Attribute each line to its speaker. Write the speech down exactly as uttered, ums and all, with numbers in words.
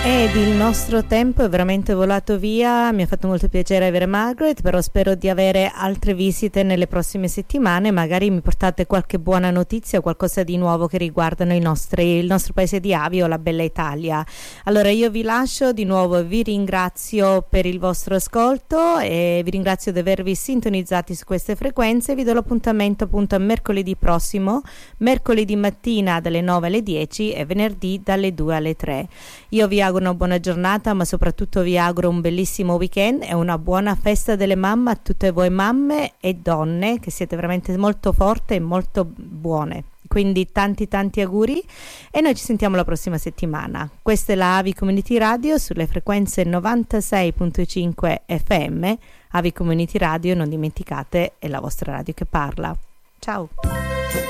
Speaker 1: Ed il nostro tempo è veramente volato via, mi ha fatto molto piacere avere Margaret, però spero di avere altre visite nelle prossime settimane, magari mi portate qualche buona notizia, qualcosa di nuovo che riguardano i nostri, il nostro paese di Avi o la bella Italia. Allora io vi lascio, di nuovo vi ringrazio per il vostro ascolto e vi ringrazio di avervi sintonizzati su queste frequenze, vi do l'appuntamento appunto a mercoledì prossimo, mercoledì mattina dalle nove alle dieci e venerdì dalle due alle tre. Io vi auguro una buona giornata, ma soprattutto vi auguro un bellissimo weekend e una buona festa delle mamme a tutte voi mamme e donne, che siete veramente molto forti e molto buone. Quindi tanti tanti auguri e noi ci sentiamo la prossima settimana. Questa è la Avi Community Radio sulle frequenze novantasei virgola cinque F M. Avi Community Radio, non dimenticate, è la vostra radio che parla. Ciao!